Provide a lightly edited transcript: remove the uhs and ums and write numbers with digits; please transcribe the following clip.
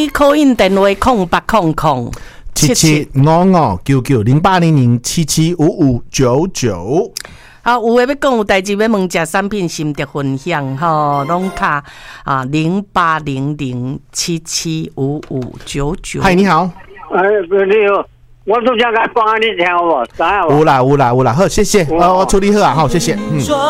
你call in电话 0800990800775599。 好，有诶要讲有代志要问，食产品心得分享吼，拢卡0800775599。 嗨，你好。 你好，我都想甲讲啊，你听有无？知影无？ 有啦，好，谢谢。我处理好啊，好，谢谢。